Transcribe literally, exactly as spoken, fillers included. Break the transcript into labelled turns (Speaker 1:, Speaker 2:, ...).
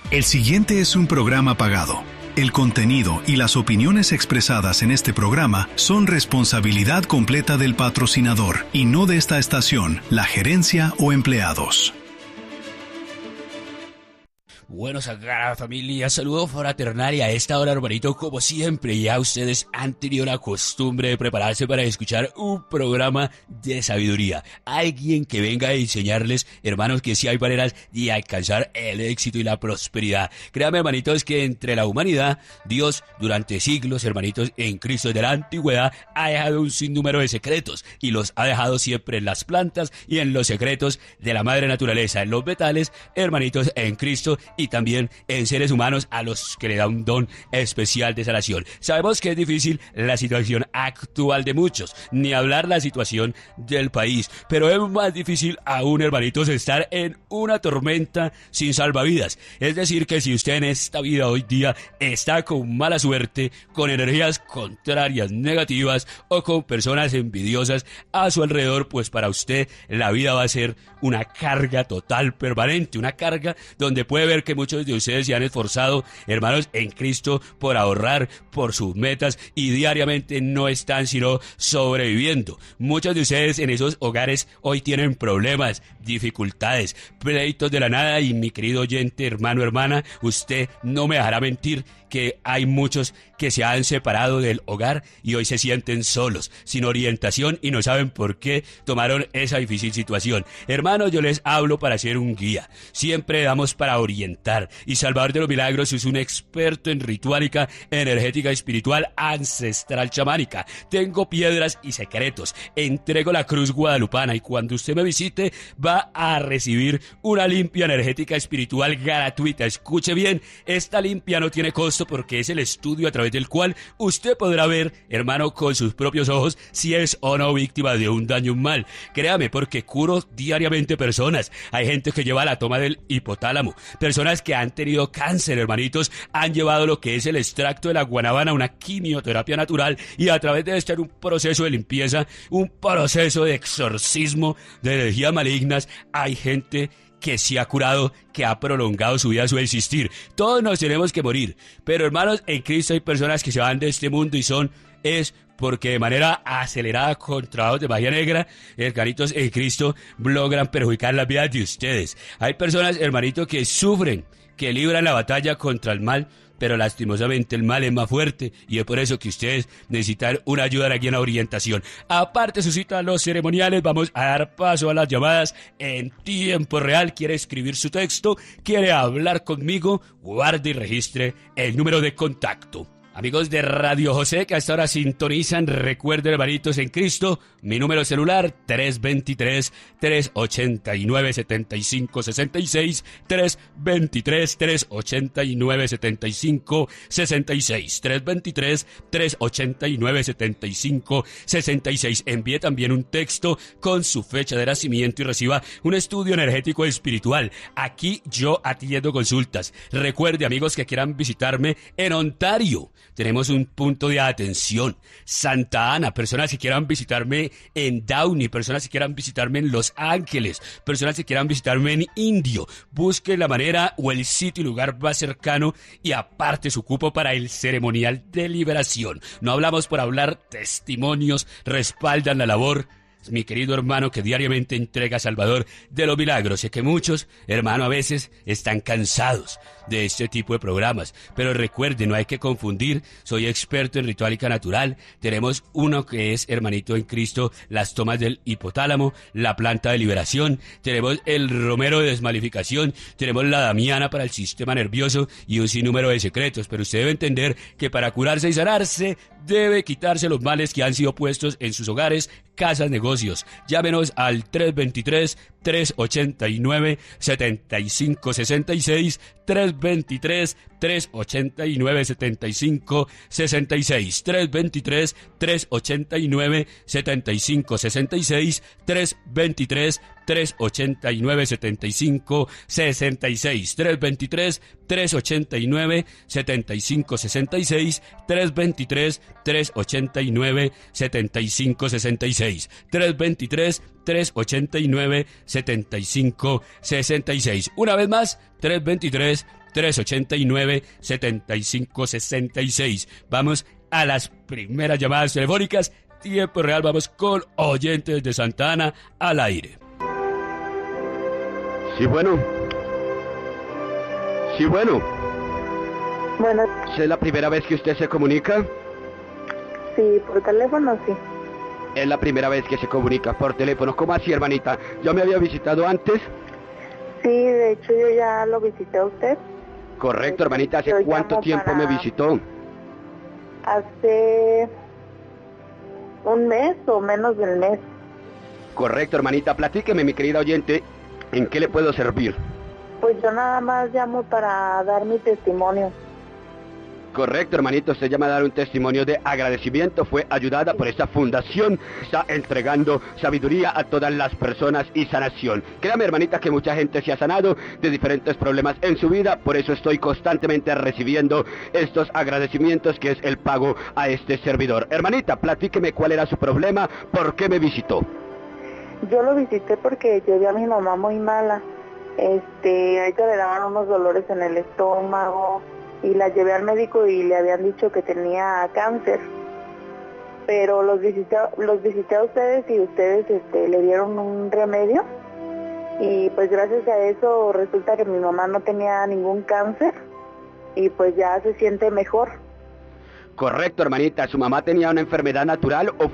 Speaker 1: El siguiente es un programa pagado. El contenido y las opiniones expresadas en este programa son responsabilidad completa del patrocinador y no de esta estación, la gerencia o empleados.
Speaker 2: Bueno, Sagrada Familia, saludo fraternal y a esta hora, hermanito, como siempre, ya ustedes han tenido la costumbre de prepararse para escuchar un programa de sabiduría. Alguien que venga a enseñarles, hermanos, que sí hay maneras de alcanzar el éxito y la prosperidad. Créanme, hermanitos, que entre la humanidad, Dios, durante siglos, hermanitos, en Cristo de la antigüedad, ha dejado un sinnúmero de secretos y los ha dejado siempre en las plantas y en los secretos de la madre naturaleza, en los metales, hermanitos, en Cristo y también en seres humanos a los que le da un don especial de sanación. Sabemos que es difícil la situación actual de muchos, ni hablar la situación del país, pero es más difícil aún, hermanitos, estar en una tormenta sin salvavidas. Es decir, que si usted en esta vida hoy día está con mala suerte, con energías contrarias, negativas o con personas envidiosas a su alrededor, pues para usted la vida va a ser una carga total, permanente, una carga donde puede ver que muchos de ustedes se han esforzado, hermanos, en Cristo por ahorrar por sus metas y diariamente no están sino sobreviviendo. Muchos de ustedes en esos hogares hoy tienen problemas, dificultades, pleitos de la nada y mi querido oyente, hermano, hermana, usted no me dejará mentir que hay muchos que se han separado del hogar y hoy se sienten solos, sin orientación y no saben por qué tomaron esa difícil situación. Hermanos, yo les hablo para ser un guía. Siempre damos para orientar y Salvador de los Milagros es un experto en rituálica, energética, espiritual, ancestral, chamánica. Tengo piedras y secretos. Entrego la cruz guadalupana y cuando usted me visite va a recibir una limpia energética espiritual gratuita. Escuche bien, esta limpia no tiene costo porque es el estudio a través del cual usted podrá ver, hermano, con sus propios ojos si es o no víctima de un daño, un mal. Créame, porque curo diariamente personas. Hay gente que lleva la toma del hipotálamo, personas que han tenido cáncer, hermanitos, han llevado lo que es el extracto de la guanábana, una quimioterapia natural, y a través de este un proceso de limpieza, un proceso de exorcismo de energías malignas, hay gente que se ha curado, que ha prolongado su vida, su existir. Todos nos tenemos que morir, pero hermanos, en Cristo hay personas que se van de este mundo y son, es porque de manera acelerada, con trabajos de magia negra, hermanitos, en Cristo logran perjudicar la vida de ustedes. Hay personas, hermanitos, que sufren, que libran la batalla contra el mal, pero lastimosamente el mal es más fuerte y es por eso que ustedes necesitan una ayuda aquí en la orientación. Aparte, suscita los ceremoniales, vamos a dar paso a las llamadas en tiempo real. Quiere escribir su texto, quiere hablar conmigo, guarde y registre el número de contacto. Amigos de Radio José que hasta ahora sintonizan, recuerden, hermanitos en Cristo, mi número celular tres dos tres, tres ocho nueve, siete cinco seis seis, tres dos tres, tres ocho nueve, siete cinco seis seis, tres dos tres, tres ocho nueve, siete cinco seis seis. Envíe también un texto con su fecha de nacimiento y reciba un estudio energético espiritual. Aquí yo atiendo consultas. Recuerde, amigos, que quieran visitarme en Ontario, tenemos un punto de atención. Santa Ana, personas que quieran visitarme en Downey, personas que quieran visitarme en Los Ángeles, personas que quieran visitarme en Indio. Busque la manera o el sitio y lugar más cercano y aparte su cupo para el ceremonial de liberación. No hablamos por hablar, testimonios respaldan la labor. Mi querido hermano que diariamente entrega Salvador de los Milagros. Sé que muchos, hermano, a veces están cansados de este tipo de programas, pero recuerden, no hay que confundir. Soy experto en rituálica natural. Tenemos uno que es, hermanito en Cristo, las tomas del hipotálamo, la planta de liberación, tenemos el romero de desmalificación, tenemos la damiana para el sistema nervioso y un sinnúmero de secretos, pero usted debe entender que para curarse y sanarse debe quitarse los males que han sido puestos en sus hogares, casas, negocios. Llámenos al tres dos tres, tres ocho nueve, siete cinco seis seis, tres dos tres, tres ocho nueve, siete cinco seis seis, tres dos tres, tres ocho nueve, siete cinco seis seis, tres dos tres, tres ocho nueve, siete cinco seis seis, tres dos tres, tres ocho nueve, siete cinco seis seis, tres dos tres, tres ocho nueve, siete cinco seis seis, tres dos tres, tres ocho nueve, siete cinco seis seis. Una vez más, tres dos tres, tres ocho nueve, siete cinco seis seis. Vamos a las primeras llamadas telefónicas. Tiempo real, vamos con oyentes de Santa Ana al aire.
Speaker 3: Sí, bueno. Sí, bueno.
Speaker 4: Bueno,
Speaker 3: ¿Es la primera vez que usted se comunica?
Speaker 4: sí, por teléfono sí.
Speaker 3: Es la primera vez que se comunica por teléfono. ¿Cómo así, hermanita? ¿Ya me había visitado antes?
Speaker 4: Sí, de hecho yo ya lo visité a usted.
Speaker 3: Correcto, hermanita. ¿Hace
Speaker 4: Yo
Speaker 3: cuánto
Speaker 4: llamo
Speaker 3: tiempo
Speaker 4: para-
Speaker 3: me visitó?
Speaker 4: Hace un mes o menos del mes.
Speaker 3: Correcto, hermanita. Platíqueme, mi querida oyente, ¿en qué le puedo servir?
Speaker 4: Pues yo nada más llamo para dar mi testimonio.
Speaker 3: Correcto, hermanito, usted llama a dar un testimonio de agradecimiento, fue ayudada por esta fundación, está entregando sabiduría a todas las personas y sanación. Créame, hermanita, que mucha gente se ha sanado de diferentes problemas en su vida, por eso estoy constantemente recibiendo estos agradecimientos, que es el pago a este servidor. Hermanita, platíqueme cuál era su problema, por qué me visitó.
Speaker 4: Yo lo visité porque yo vi a mi mamá muy mala. Este, a ella le daban unos dolores en el estómago y la llevé al médico y le habían dicho que tenía cáncer. Pero los visité, los visité a ustedes y ustedes este, le dieron un remedio y pues gracias a eso resulta que mi mamá no tenía ningún cáncer y pues ya se siente mejor.
Speaker 3: Correcto, hermanita, ¿su mamá tenía una enfermedad natural o